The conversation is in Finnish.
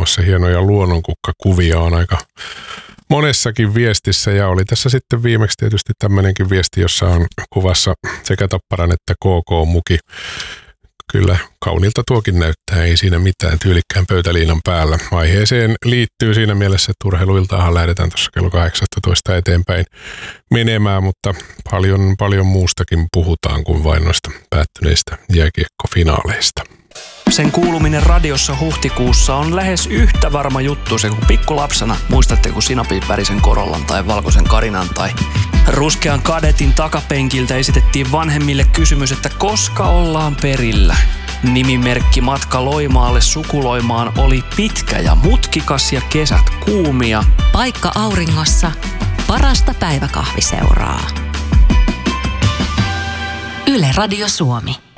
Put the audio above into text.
muassa hienoja luonnonkukkakuvia on aika monessakin viestissä ja oli tässä sitten viimeksi tietysti tämmöinenkin viesti, jossa on kuvassa sekä Tapparan että KK-muki. Kyllä kauniilta tuokin näyttää, ei siinä mitään, tyylikkään pöytäliinan päällä. Aiheeseen liittyy siinä mielessä, että urheiluiltaahan lähdetään tuossa kello 18 eteenpäin menemään, mutta paljon muustakin puhutaan kuin vain noista päättyneistä jääkiekkofinaaleista. Sen kuuluminen radiossa huhtikuussa on lähes yhtä varma juttu se kuin pikkulapsena. Muistatte, kun sinapin värisen Corollan tai valkoisen Karinan tai ruskean Kadetin takapenkiltä esitettiin vanhemmille kysymys, että koska ollaan perillä. Nimimerkki matka Loimaalle sukuloimaan oli pitkä ja mutkikas ja kesät kuumia. Paikka auringossa, parasta päiväkahviseuraa. Yle Radio Suomi.